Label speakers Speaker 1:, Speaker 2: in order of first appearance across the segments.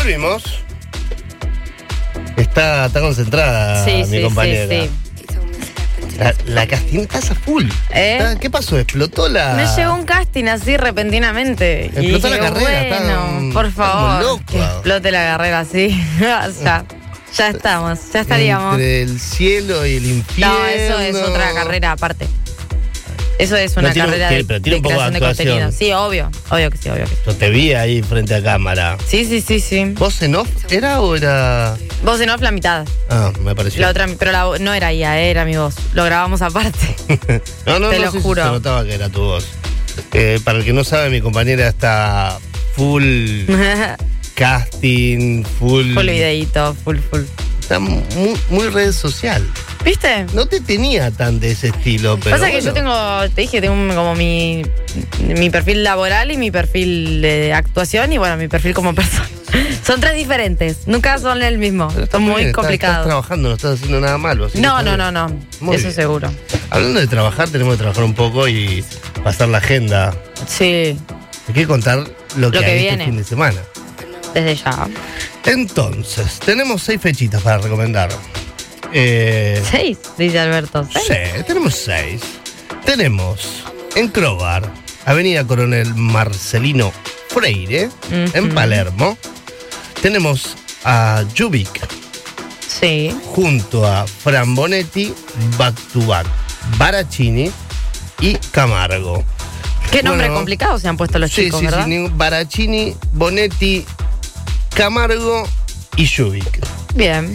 Speaker 1: Volvimos. Está concentrada mi compañera.
Speaker 2: Sí.
Speaker 1: La casting está a full. ¿Qué pasó? ¿Explotó la...?
Speaker 2: Me llegó un casting así repentinamente.
Speaker 1: Explotó la carrera.
Speaker 2: Bueno, por favor, que explote la carrera así. Ya estamos, ya estaríamos.
Speaker 1: Entre el cielo y el infierno.
Speaker 2: No, eso es otra carrera aparte. Eso es una carrera de creación de contenido. Sí, obvio que sí.
Speaker 1: Yo te vi ahí frente a cámara.
Speaker 2: Sí.
Speaker 1: ¿Voz en off era o era...?
Speaker 2: Voz en off la mitad.
Speaker 1: Ah, me pareció.
Speaker 2: La otra, pero no era ella, era mi voz. Lo grabamos aparte.
Speaker 1: no,
Speaker 2: te lo juro.
Speaker 1: Se notaba que era tu voz. Para el que no sabe, mi compañera está full casting, full
Speaker 2: videíto, full.
Speaker 1: Está muy red social.
Speaker 2: ¿Viste?
Speaker 1: No te tenía tan de ese estilo, pero
Speaker 2: pasa que yo tengo como mi perfil laboral y mi perfil de actuación y bueno, mi perfil como persona. Son tres diferentes, nunca son el mismo. Son muy complicados.
Speaker 1: Estás trabajando, no estás haciendo nada malo. Así
Speaker 2: no.
Speaker 1: Muy
Speaker 2: Eso
Speaker 1: bien.
Speaker 2: seguro.
Speaker 1: Hablando de trabajar, tenemos que trabajar un poco y pasar la agenda.
Speaker 2: Sí.
Speaker 1: Hay que contar lo que hay
Speaker 2: viene
Speaker 1: este fin de semana.
Speaker 2: Desde ya.
Speaker 1: Entonces, tenemos 6 fechitas para recomendar.
Speaker 2: 6, dice Alberto.
Speaker 1: Sí, tenemos 6. Tenemos en Crobar, Avenida Coronel Marcelino Freire, en Palermo. Tenemos a Jubic.
Speaker 2: Sí.
Speaker 1: Junto a Fran Bonetti, Back to Back, Baracchini y Camargo.
Speaker 2: Qué nombre complicado se han puesto los chicos, ¿verdad?
Speaker 1: Sí, Baracchini, Bonetti, Camargo y Jubic.
Speaker 2: Bien.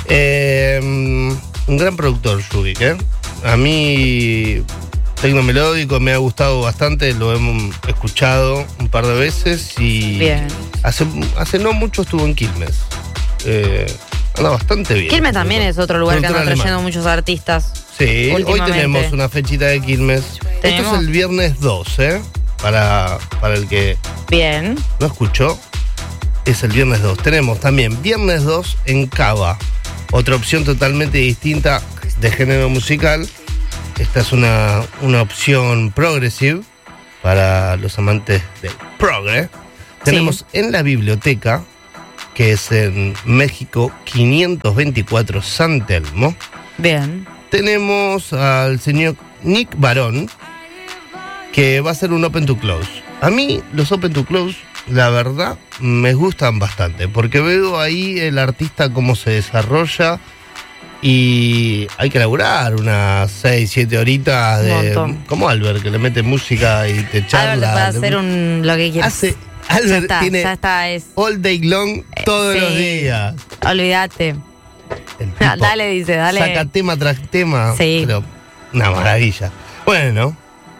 Speaker 1: Un gran productor, Jubic, A mí, Tecnomelódico me ha gustado bastante, lo hemos escuchado un par de veces y
Speaker 2: bien.
Speaker 1: Hace no mucho estuvo en Quilmes. Anda bastante bien.
Speaker 2: Quilmes también es otro lugar que anda trayendo muchos artistas.
Speaker 1: Sí, hoy tenemos una fechita de Quilmes. Esto es el viernes 2, para el que
Speaker 2: bien
Speaker 1: no escuchó. Es el viernes 2. Tenemos también viernes 2 en Cava. Otra opción totalmente distinta de género musical. Esta es una opción progressive para los amantes del progre. Tenemos en la biblioteca, que es en México 524 San Telmo.
Speaker 2: Bien.
Speaker 1: Tenemos al señor Nick Barón, que va a ser un Open to Close. A mí los Open to Close, la verdad, me gustan bastante, porque veo ahí el artista cómo se desarrolla y hay que laburar unas 6, 7 horitas como Albert, que le mete música y te charla.
Speaker 2: Albert va a hacer lo que quiera.
Speaker 1: Albert tiene all day long todos los días.
Speaker 2: Olvídate. Dale, dice, dale.
Speaker 1: Saca tema tras tema.
Speaker 2: Sí.
Speaker 1: Pero una maravilla. Bueno,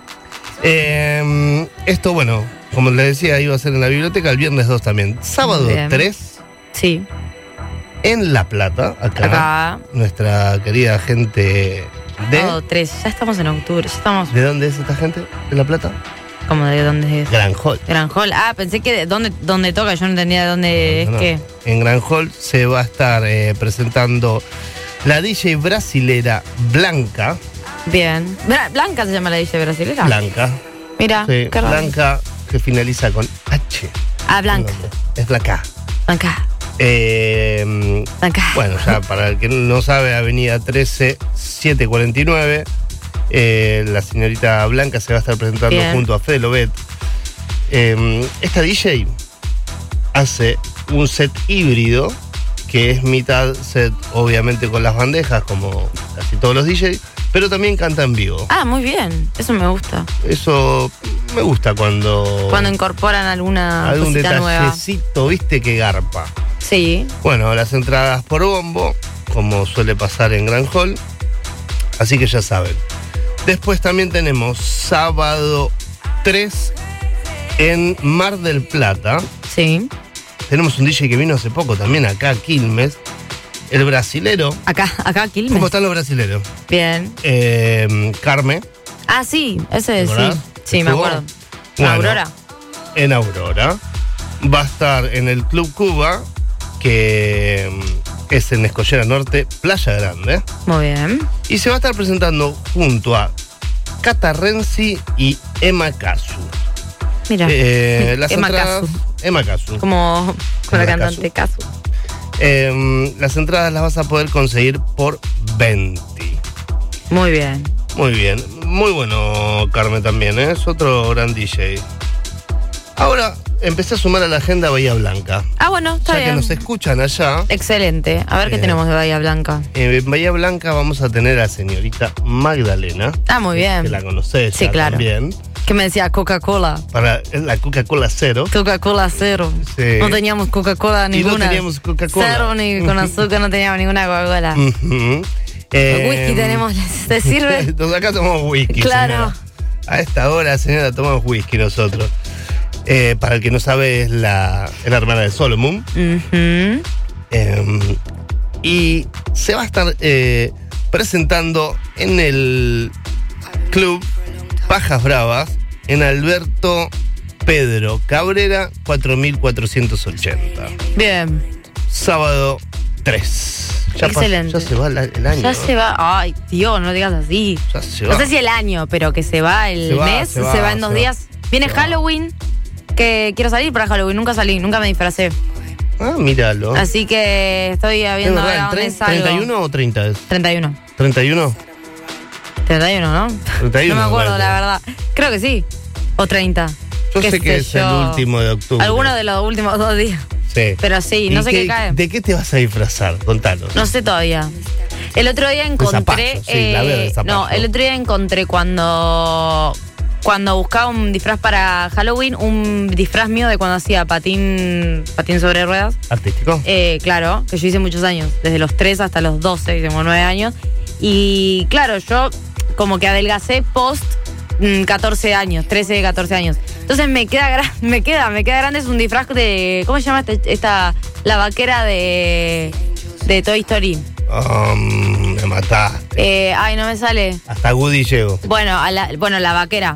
Speaker 1: esto, como les decía, iba a ser en la biblioteca el viernes 2 también. Sábado 3.
Speaker 2: Sí.
Speaker 1: En La Plata, acá. Nuestra querida gente de...
Speaker 2: Sábado 3, ya estamos en octubre.
Speaker 1: ¿De dónde es esta gente? ¿De La Plata?
Speaker 2: ¿Cómo de dónde es?
Speaker 1: Gran Hall.
Speaker 2: Gran Hall. Ah, pensé que dónde toca, yo no entendía de dónde qué.
Speaker 1: En Gran Hall se va a estar presentando la DJ brasilera Blanca.
Speaker 2: Bien. ¿Blanca se llama la DJ brasilera?
Speaker 1: Blanca.
Speaker 2: Mira,
Speaker 1: sí, qué raro. Blanca, que finaliza con H.
Speaker 2: Ah, Blanca.
Speaker 1: Es Blanca.
Speaker 2: Blanca.
Speaker 1: Bueno, ya para el que no sabe, Avenida 13, 749. La señorita Blanca se va a estar presentando junto a Fede Lobet. Esta DJ hace un set híbrido, que es mitad set, obviamente, con las bandejas, como casi todos los DJs, pero también canta en vivo.
Speaker 2: Ah, muy bien. Eso me gusta.
Speaker 1: Eso me gusta cuando
Speaker 2: incorporan algún
Speaker 1: detallecito nueva. ¿Viste? Que garpa.
Speaker 2: Sí.
Speaker 1: Bueno, las entradas por bombo, como suele pasar en Gran Hall. Así que ya saben. Después también tenemos sábado 3 en Mar del Plata.
Speaker 2: Sí.
Speaker 1: Tenemos un DJ que vino hace poco también acá a Quilmes. El brasilero.
Speaker 2: Acá Quilmes.
Speaker 1: ¿Cómo están los brasileros?
Speaker 2: Bien.
Speaker 1: Carme.
Speaker 2: Ah, sí, ese sí. Sí, me acuerdo.
Speaker 1: Bueno,
Speaker 2: Aurora.
Speaker 1: En Aurora. Va a estar en el Club Cuba, que es en Escollera Norte, Playa Grande.
Speaker 2: Muy bien.
Speaker 1: Y se va a estar presentando junto a Cata Renzi y Emma Casu.
Speaker 2: Mira,
Speaker 1: las
Speaker 2: Emma
Speaker 1: entradas
Speaker 2: Casu.
Speaker 1: Emma Casu.
Speaker 2: Como con la
Speaker 1: Emma
Speaker 2: cantante Casu.
Speaker 1: Las entradas las vas a poder conseguir por Venti.
Speaker 2: Muy bien.
Speaker 1: Muy bien. Muy bueno, Carmen, también, ¿eh? Es otro gran DJ. Ahora empecé a sumar a la agenda Bahía Blanca.
Speaker 2: Ah, bueno, está
Speaker 1: Ya
Speaker 2: bien.
Speaker 1: que nos escuchan allá,
Speaker 2: Excelente. A ver qué tenemos de Bahía Blanca.
Speaker 1: en Bahía Blanca vamos a tener a la señorita Magdalena.
Speaker 2: Ah, muy bien.
Speaker 1: Que la conocés
Speaker 2: Sí,
Speaker 1: ya
Speaker 2: claro.
Speaker 1: también.
Speaker 2: ¿Qué me decía? Coca-Cola.
Speaker 1: Para la Coca-Cola Cero.
Speaker 2: Coca-Cola cero.
Speaker 1: Sí.
Speaker 2: No teníamos Coca-Cola
Speaker 1: Y no
Speaker 2: ninguna.
Speaker 1: teníamos Coca-Cola.
Speaker 2: Cero ni con azúcar, no teníamos ninguna Coca-Cola.
Speaker 1: Ujú.
Speaker 2: Whisky tenemos, ¿te sirve?
Speaker 1: Entonces acá tomamos whisky.
Speaker 2: Claro.
Speaker 1: Señora. A esta hora, señora, tomamos whisky nosotros. Para el que no sabe, es la hermana de Solomon.
Speaker 2: Ujú.
Speaker 1: Y se va a estar presentando en el club Pajas Bravas, en Alberto Pedro Cabrera, 4480.
Speaker 2: Bien.
Speaker 1: Sábado 3.
Speaker 2: Excelente.
Speaker 1: Ya se va el año.
Speaker 2: Ya se va. Ay, Dios, no digas así.
Speaker 1: Ya se va.
Speaker 2: No sé si el año, pero que se va el mes, se va en 2 días. Viene
Speaker 1: se va.
Speaker 2: Halloween, que quiero salir para Halloween, nunca salí, nunca me disfracé.
Speaker 1: Ah, míralo.
Speaker 2: Así que estoy
Speaker 1: ¿Es
Speaker 2: viendo a ver
Speaker 1: verdad?
Speaker 2: a dónde
Speaker 1: ¿El
Speaker 2: salgo.
Speaker 1: 31 o 30 es?
Speaker 2: 31.
Speaker 1: ¿31?
Speaker 2: 31, ¿no?
Speaker 1: 31,
Speaker 2: no me acuerdo,
Speaker 1: parece.
Speaker 2: la verdad. Creo que sí. O 30.
Speaker 1: Yo
Speaker 2: Qué
Speaker 1: sé que
Speaker 2: sé
Speaker 1: es
Speaker 2: yo.
Speaker 1: el último de octubre.
Speaker 2: Alguno de los últimos 2 días.
Speaker 1: Sí.
Speaker 2: Pero sí, no
Speaker 1: ¿Y
Speaker 2: sé qué cae.
Speaker 1: ¿De qué te vas a disfrazar? Contanos.
Speaker 2: No sé todavía. El otro día encontré.
Speaker 1: zapallo, sí, la veo de zapallo.
Speaker 2: no, el otro día encontré cuando buscaba un disfraz para Halloween, un disfraz mío de cuando hacía patín sobre ruedas.
Speaker 1: ¿Artístico?
Speaker 2: Claro, que yo hice muchos años, desde los 3 hasta los 12, hice como 9 años. Y claro, yo como que adelgacé post 14 años, 13, 14 años. Entonces me queda grande, es un disfraz de, ¿cómo se llama la vaquera de Toy Story?
Speaker 1: Me mataste.
Speaker 2: Ay, no me sale.
Speaker 1: Hasta Woody llego.
Speaker 2: Bueno, la vaquera,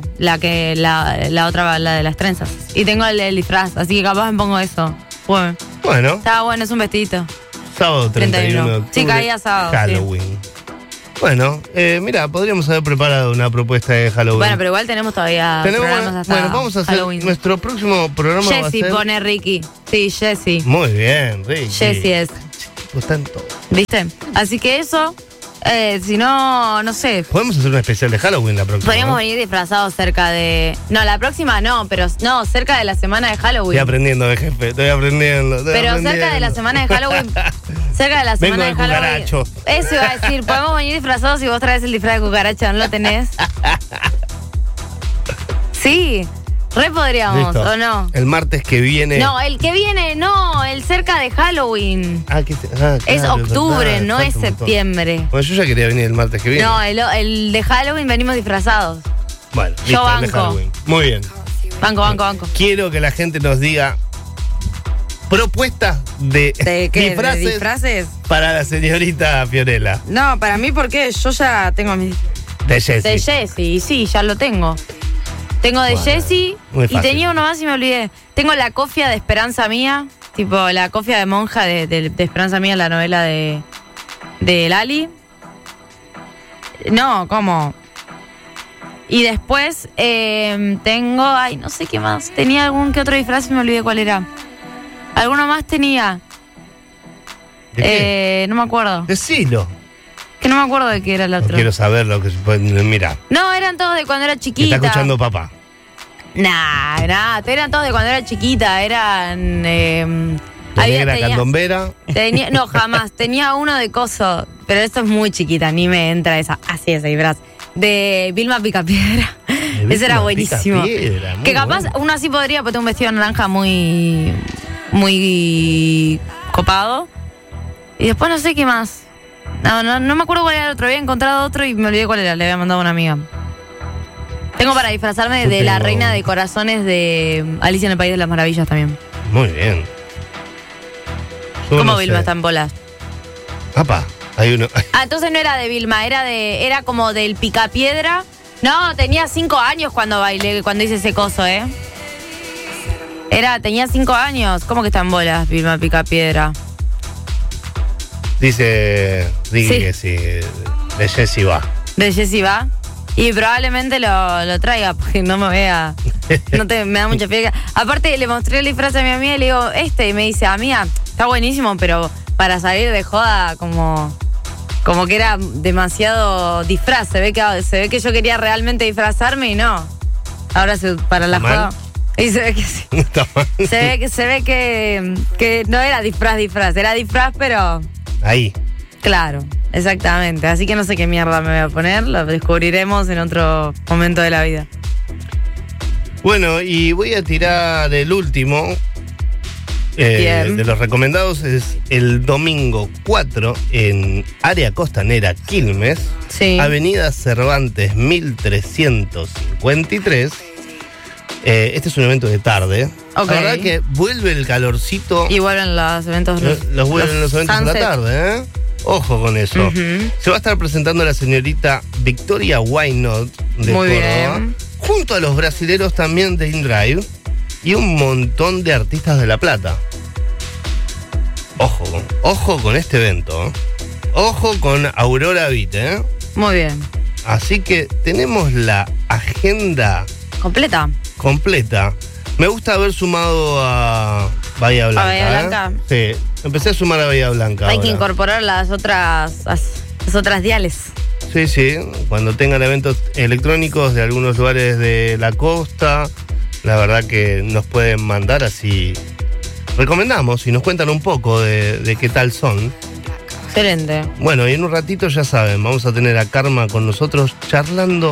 Speaker 2: la otra, la de las trenzas. Y tengo el disfraz, así que capaz me pongo eso. Bueno,
Speaker 1: Bueno,
Speaker 2: estaba bueno, es un vestidito.
Speaker 1: sábado 31 de
Speaker 2: 31.
Speaker 1: octubre.
Speaker 2: Sí, caía sábado,
Speaker 1: Halloween. Bueno, mira, podríamos haber preparado una propuesta de Halloween.
Speaker 2: Bueno, pero igual tenemos todavía programas hasta
Speaker 1: bueno, vamos a hacer
Speaker 2: Halloween.
Speaker 1: nuestro próximo programa. va a
Speaker 2: Jessie
Speaker 1: ser...
Speaker 2: pone Ricky. Sí, Jessie.
Speaker 1: Muy bien, Ricky.
Speaker 2: Jessie es.
Speaker 1: Está en todo.
Speaker 2: ¿Viste? Así que eso, si no, no sé.
Speaker 1: Podemos hacer un especial de Halloween la próxima.
Speaker 2: Podríamos
Speaker 1: ¿no?
Speaker 2: venir disfrazados cerca de. No, la próxima no, pero no, cerca de la semana de Halloween.
Speaker 1: Estoy aprendiendo, jefe, estoy aprendiendo.
Speaker 2: Pero cerca de la semana de Halloween. Cerca de la semana
Speaker 1: Vengo
Speaker 2: de
Speaker 1: de
Speaker 2: Halloween.
Speaker 1: cucaracho.
Speaker 2: Eso iba a decir, podemos venir disfrazados si vos traes el disfraz de cucaracha, ¿no lo tenés? Sí, re podríamos,
Speaker 1: Listo.
Speaker 2: ¿o no?
Speaker 1: El martes que viene.
Speaker 2: No, el que viene, no, el cerca de Halloween. Es
Speaker 1: claro,
Speaker 2: octubre,
Speaker 1: verdad,
Speaker 2: no
Speaker 1: falta
Speaker 2: es
Speaker 1: un montón.
Speaker 2: septiembre.
Speaker 1: Bueno, yo ya quería venir el martes que viene.
Speaker 2: No, el de Halloween venimos disfrazados.
Speaker 1: Bueno,
Speaker 2: yo
Speaker 1: listo, el de
Speaker 2: banco.
Speaker 1: Halloween. Muy bien.
Speaker 2: Banco.
Speaker 1: Quiero que la gente nos diga propuestas de,
Speaker 2: ¿De qué?
Speaker 1: disfraces,
Speaker 2: ¿De disfraces?
Speaker 1: para la señorita Fiorella.
Speaker 2: No, para mí, ¿por qué? Yo ya tengo mi...
Speaker 1: De Jessie.
Speaker 2: De Jessie, sí, ya lo tengo. Tengo de
Speaker 1: Bueno,
Speaker 2: Jessie
Speaker 1: muy
Speaker 2: y
Speaker 1: fácil.
Speaker 2: tenía uno más y me olvidé. Tengo la cofia de Esperanza Mía, tipo la cofia de monja de Esperanza Mía, la novela de Lali. No, ¿cómo? Y después tengo, ay, no sé qué más. Tenía algún que otro disfraz y me olvidé cuál era. Alguno más tenía.
Speaker 1: ¿De qué?
Speaker 2: No me acuerdo.
Speaker 1: Decilo.
Speaker 2: Que no me acuerdo de qué era el
Speaker 1: No
Speaker 2: otro.
Speaker 1: quiero saber lo que se puede. Mira,
Speaker 2: No, eran todos de cuando era
Speaker 1: que
Speaker 2: chiquita.
Speaker 1: está escuchando papá.
Speaker 2: Nah, eran todos de cuando era chiquita, eran...
Speaker 1: La negra candombera.
Speaker 2: No, jamás, tenía uno de coso, pero esto es muy chiquita, ni me entra esa, así ese disfraz, de Vilma Picapiedra. Ese era
Speaker 1: Vilma
Speaker 2: buenísimo.
Speaker 1: Picapiedra, muy
Speaker 2: Que capaz
Speaker 1: bueno.
Speaker 2: uno así podría, porque tengo un vestido naranja muy copado. Y después no sé qué más. No me acuerdo cuál era el otro, había encontrado otro y me olvidé cuál era, le había mandado a una amiga. Tengo para disfrazarme
Speaker 1: Yo
Speaker 2: de la
Speaker 1: tengo-
Speaker 2: reina de corazones de Alicia en el País de las Maravillas también.
Speaker 1: Muy bien. Yo
Speaker 2: ¿Cómo
Speaker 1: no
Speaker 2: Vilma
Speaker 1: sé.
Speaker 2: está en bolas?
Speaker 1: Papá, hay uno.
Speaker 2: Ah, entonces no era de Vilma, era como del Picapiedra. No, tenía 5 años cuando bailé, cuando hice ese coso, tenía 5 años. ¿Cómo que está en bolas, Vilma Picapiedra?
Speaker 1: Dice Ricky
Speaker 2: Sí.
Speaker 1: que sí, de Jessie va.
Speaker 2: ¿De Jessie va? Y probablemente lo traiga, porque no me vea. Me da mucha fiega. Aparte, le mostré el disfraz a mi amiga y le digo, y me dice, amiga, está buenísimo, pero para salir de joda, como que era demasiado disfraz. Se ve que yo quería realmente disfrazarme y no. Ahora para la joda. Y se ve que sí. Se ve que no era disfraz, era disfraz, pero.
Speaker 1: Ahí.
Speaker 2: Claro, exactamente. Así que no sé qué mierda me voy a poner, lo descubriremos en otro momento de la vida.
Speaker 1: Bueno, y voy a tirar el último de los recomendados. Es el domingo 4 en área costanera Quilmes,
Speaker 2: sí.
Speaker 1: Avenida Cervantes 1353. Este es un evento de tarde.
Speaker 2: Okay.
Speaker 1: La verdad que vuelve el calorcito.
Speaker 2: Y vuelven los eventos.
Speaker 1: Vuelven los eventos de la tarde, ¿eh? Ojo con eso.
Speaker 2: Uh-huh.
Speaker 1: Se va a estar presentando la señorita Victoria Wynot de
Speaker 2: Muy
Speaker 1: Córdoba,
Speaker 2: bien.
Speaker 1: junto a los brasileros también de InDrive y un montón de artistas de La Plata. Ojo con este evento. Ojo con Aurora Beat, ¿eh?
Speaker 2: Muy bien.
Speaker 1: Así que tenemos la agenda completa. Me gusta haber sumado a Bahía Blanca.
Speaker 2: ¿A Bahía Blanca?
Speaker 1: Sí, empecé a sumar a Bahía Blanca.
Speaker 2: Hay
Speaker 1: ahora
Speaker 2: que incorporar las otras diales.
Speaker 1: Sí, cuando tengan eventos electrónicos de algunos lugares de la costa, la verdad que nos pueden mandar, así recomendamos y nos cuentan un poco de qué tal son.
Speaker 2: Excelente.
Speaker 1: Bueno, y en un ratito ya saben, vamos a tener a Karma con nosotros charlando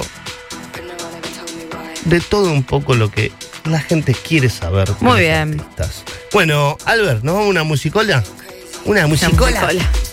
Speaker 1: de todo un poco lo que la gente quiere saber.
Speaker 2: Muy bien.
Speaker 1: Artistas. Bueno, Albert, ¿nos vamos a una musicola? Una musicola.